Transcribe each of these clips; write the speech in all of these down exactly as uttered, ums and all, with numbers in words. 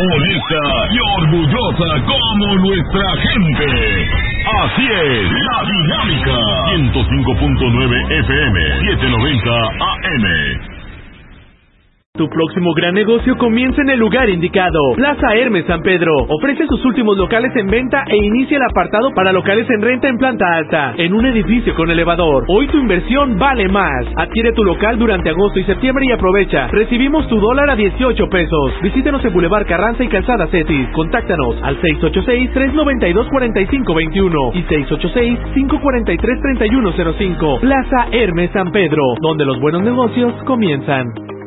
honesta y orgullosa como nuestra gente. Así es, La Dinámica. ciento cinco punto nueve F M, setecientos noventa A M. Tu próximo gran negocio comienza en el lugar indicado. Plaza Hermes San Pedro ofrece sus últimos locales en venta e inicia el apartado para locales en renta en planta alta, en un edificio con elevador. Hoy tu inversión vale más. Adquiere tu local durante agosto y septiembre y aprovecha. Recibimos tu dólar a dieciocho pesos. Visítanos en Boulevard Carranza y Calzada Cetis. Contáctanos al seis ocho seis, tres nueve dos, cuatro cinco dos uno y seis ocho seis, cinco cuatro tres, tres uno cero cinco. Plaza Hermes San Pedro, donde los buenos negocios comienzan.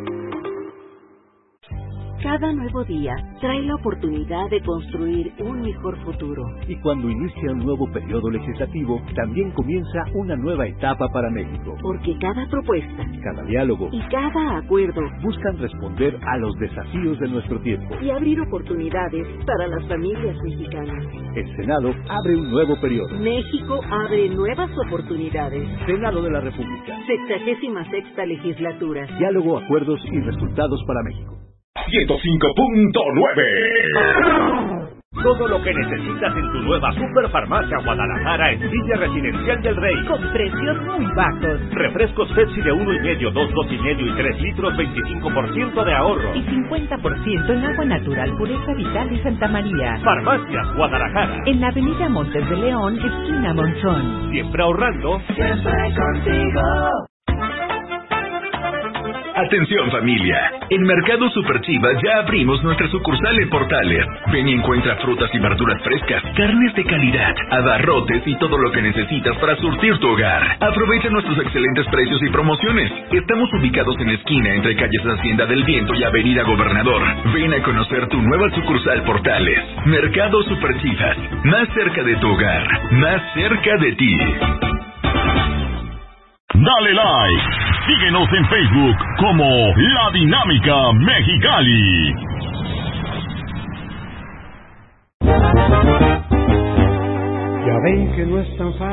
Cada nuevo día trae la oportunidad de construir un mejor futuro. Y cuando inicia un nuevo periodo legislativo, también comienza una nueva etapa para México. Porque cada propuesta, cada diálogo y cada acuerdo buscan responder a los desafíos de nuestro tiempo y abrir oportunidades para las familias mexicanas. El Senado abre un nuevo periodo. México abre nuevas oportunidades. Senado de la República. Sexagésima sexta legislatura. Diálogo, acuerdos y resultados para México. ciento cinco punto nueve. Todo lo que necesitas en tu nueva Superfarmacia Guadalajara en Villa Residencial del Rey. Con precios muy bajos. Refrescos Pepsi de uno y medio, dos, dos y medio y tres litros, veinticinco por ciento de ahorro. Y cincuenta por ciento en agua natural Pureza Vital y Santa María. Farmacias Guadalajara. En la avenida Montes de León, esquina Monzón. Siempre ahorrando. Siempre contigo. Atención familia, en Mercado Super Chivas ya abrimos nuestra sucursal en Portales. Ven y encuentra frutas y verduras frescas, carnes de calidad, abarrotes y todo lo que necesitas para surtir tu hogar. Aprovecha nuestros excelentes precios y promociones. Estamos ubicados en esquina entre calles Hacienda del Viento y Avenida Gobernador. Ven a conocer tu nueva sucursal Portales. Mercado Super Chivas, más cerca de tu hogar, más cerca de ti. Dale like. Síguenos en Facebook como La Dinámica Mexicali. Ya ven que no es tan fácil.